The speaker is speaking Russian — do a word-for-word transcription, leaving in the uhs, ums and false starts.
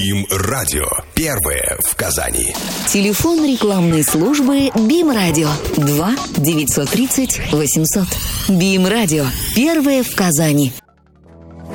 Бим Радио. Первое в Казани. Телефон рекламной службы Бим Радио. два девятьсот тридцать восемьсот. Бим Радио. Первое в Казани.